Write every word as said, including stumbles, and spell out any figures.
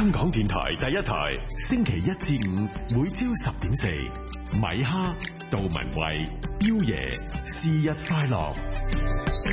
香港電台第一台，星期一至五每朝十點四，米哈、杜文慧、彪爺，是日快樂。